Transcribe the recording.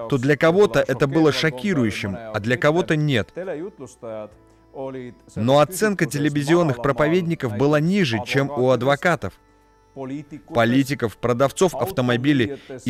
то для кого-то это было шокирующим, а для кого-то нет. Но оценка телевизионных проповедников была ниже, чем у адвокатов, политиков, продавцов автомобилей